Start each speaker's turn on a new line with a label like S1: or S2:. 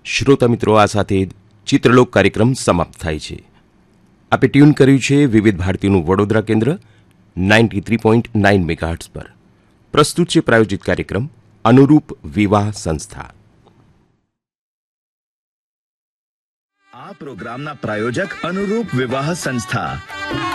S1: શ્રોતા મિત્રો, આ સાથે ચિત્રલોક કાર્યક્રમ સમાપ્ત થાય છે. આપે ટ્યુન કર્યું છે વિવિધ ભારતીનું વડોદરા કેન્દ્ર 93.9 મેગાહર્ટ્ઝ પર. પ્રસ્તુત છે પ્રાયોજિત કાર્યક્રમ અનુરૂપ વિવાહ સંસ્થા.
S2: આ પ્રોગ્રામના પ્રાયોજક અનુરૂપ વિવાહ સંસ્થા.